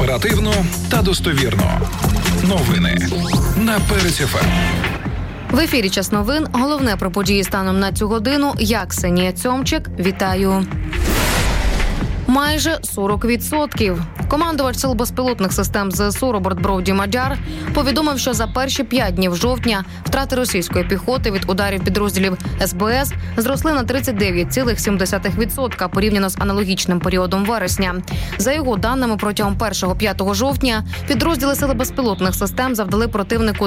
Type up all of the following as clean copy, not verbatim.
Оперативно та достовірно. Новини на Перець ФМ. В ефірі «Час новин». Головне про події станом на цю годину. Я, Ксенія Цьомчик. Вітаю. Майже 40%. Командувач сил безпілотних систем ЗСУ Роберт Броуді Мадяр повідомив, що за перші 5 днів жовтня втрати російської піхоти від ударів підрозділів СБС зросли на 39,7% порівняно з аналогічним періодом вересня. За його даними, протягом 1-5 жовтня підрозділи сил безпілотних систем завдали противнику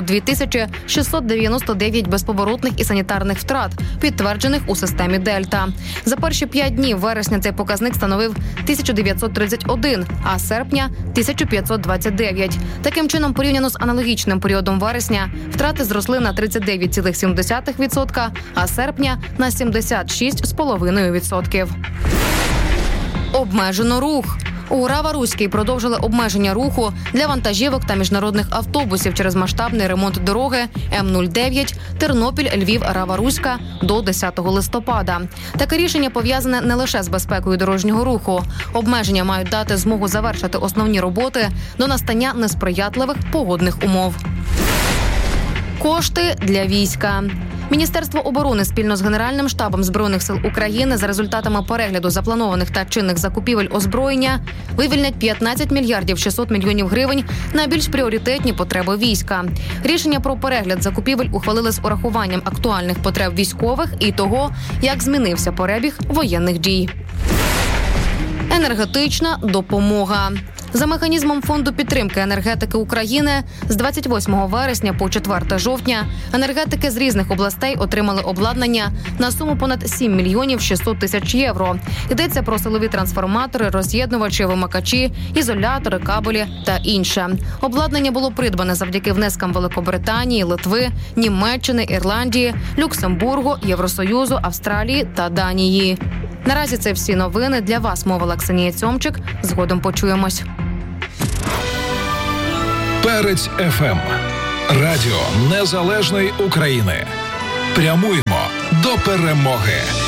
2699 безповоротних і санітарних втрат, підтверджених у системі Дельта. За перші 5 днів вересня цей показник становив 1931, а серпня – 1529. Таким чином, порівняно з аналогічним періодом вересня, втрати зросли на 39,7%, а серпня – на 76,5%. Обмежено рух. У Рава-Руській продовжили обмеження руху для вантажівок та міжнародних автобусів через масштабний ремонт дороги М-09 Тернопіль-Львів-Рава-Руська до 10 листопада. Таке рішення пов'язане не лише з безпекою дорожнього руху. Обмеження мають дати змогу завершити основні роботи до настання несприятливих погодних умов. Кошти для війська. Міністерство оборони спільно з Генеральним штабом Збройних сил України за результатами перегляду запланованих та чинних закупівель озброєння вивільнять 15 мільярдів 600 мільйонів гривень на більш пріоритетні потреби війська. Рішення про перегляд закупівель ухвалили з урахуванням актуальних потреб військових і того, як змінився перебіг воєнних дій. Енергетична допомога. За механізмом Фонду підтримки енергетики України з 28 вересня по 4 жовтня енергетики з різних областей отримали обладнання на суму понад 7 мільйонів 600 тисяч євро. Йдеться про силові трансформатори, роз'єднувачі, вимикачі, ізолятори, кабелі та інше. Обладнання було придбане завдяки внескам Великобританії, Литви, Німеччини, Ірландії, Люксембургу, Євросоюзу, Австралії та Данії. Наразі це всі новини. Для вас мовила Ксенія Цьомчик. Згодом почуємось. Перець ФМ. Радіо Незалежної України. Прямуємо до перемоги.